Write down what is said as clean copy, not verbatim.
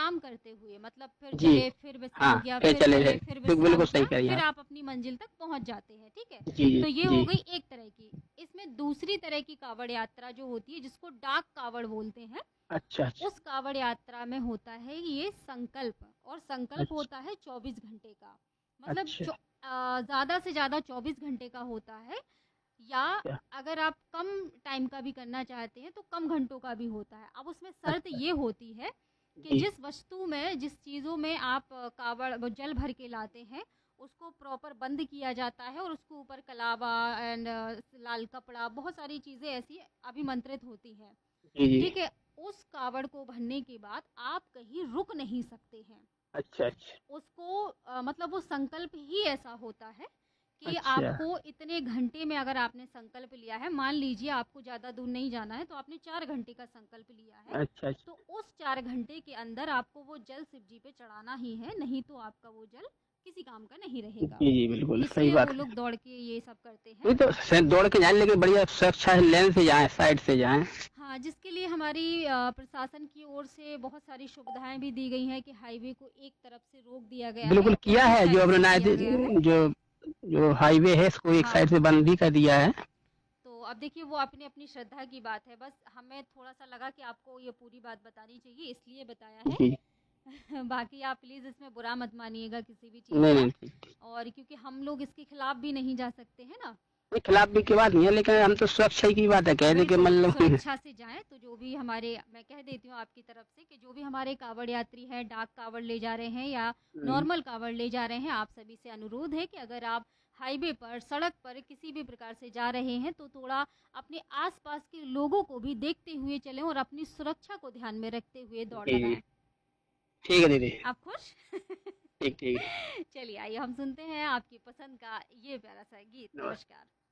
काम करते हुए, मतलब फिर जी। चले, फिर विश्राम हाँ, किया, फिर फिर चले चले, गए। फिर बिल विश्राम बिल्कुल सही किया, कह रही हैं फिर आप। आप अपनी मंजिल तक पहुँच जाते हैं, ठीक है? जी, तो ये जी। हो गई एक तरह की। इसमें दूसरी तरह की कावड़ यात्रा जो होती है, जिसको डाक कावड़ बोलते हैं, अच्छा, अच्छा, उस कावड़ यात्रा में होता है ये संकल्प, और संकल्प अच्छा, होता है 24 घंटे का। मतलब अच्छा, ज़्यादा से ज़्यादा 24 घंटे का होता है, या अच्छा, अगर आप कम टाइम का भी करना चाहते हैं तो कम घंटों का भी होता है। अब उसमें शर्त अच्छा। ये होती है कि जी, जिस वस्तु में, जिस चीज़ों में आप कावड़ वो जल भर के लाते हैं, उसको प्रॉपर बंद किया जाता है, और उसके ऊपर कलावा एंड लाल कपड़ा, बहुत सारी चीज़ें ऐसी अभिमंत्रित होती हैं, जी, जी। ठीक है? उस कावड़ को भरने के बाद आप कहीं रुक नहीं सकते हैं। अच्छा, अच्छा, उसको मतलब वो संकल्प ही ऐसा होता है कि अच्छा, आपको इतने घंटे में, अगर आपने संकल्प लिया है, मान लीजिए आपको ज़्यादा दूर नहीं जाना है, तो आपने 4 घंटे का संकल्प लिया है, अच्छा, अच्छा। तो उस 4 घंटे के अंदर आपको वो जल शिव जी पे चढ़ाना ही है, नहीं तो आपका वो जल किसी काम का नहीं रहेगा। जी, जी, बिल्कुल सही इसलिए वो बात है। लोग दौड़ के ये सब करते हैं। वही तो दौड़ के जाए, लेकिन बढ़िया सुरक्षा लेन से जाएँ, साइड से जाएँ। हाँ, जिसके लिए हमारी प्रशासन की ओर से बहुत सारी सुविधाएँ भी दी गई हैं कि हाईवे को एक तरफ से रोक दिया गया है, बिल्कुल किया एक ही है, जो साइड अपना से किया गया है। जो जो हाईवे है इसको एक साइड हाँ, से बंद भी कर दिया है। तो अब देखिए वो अपनी-अपनी श्रद्धा की बात है, बस हमें थोड़ा-सा लगा कि आपको ये पूरी बात बतानी चाहिए, इसलिए बताया है। जी। बाकी आप प्लीज़ इसमें बुरा मत मानिएगा किसी भी चीज़ नहीं, का, नहीं, ठीक। और क्योंकि हम लोग इसके खिलाफ भी नहीं जा सकते हैं ना। कोई खिलाफ भी की बात नहीं है, लेकिन हम तो सुरक्षा की बात है, कह दें कि बिल्कुल, मतलब सुरक्षा से जाएँ, तो जो भी हमारे, मैं कह देती हूँ आपकी तरफ से कि जो भी हमारे काँवड़ यात्री हैं, डाक काँवड़ ले जा रहे हैं या हुँ, नॉर्मल काँवड़ ले जा रहे हैं, आप सभी से अनुरोध है कि अगर आप हाईवे पर, सड़क पर किसी भी प्रकार से जा रहे हैं, तो थोड़ा अपने आस-पास के लोगों को भी देखते हुए चलें, और अपनी सुरक्षा को ध्यान में रखते हुए दौड़ जी, जी। लगाएँ। ठीक है दीदी। आप खुश? ठीक, ठीक। चलिए, आइए हम सुनते हैं आपकी पसंद का ये प्यारा-सा गीत। नमस्ते। नमस्कार।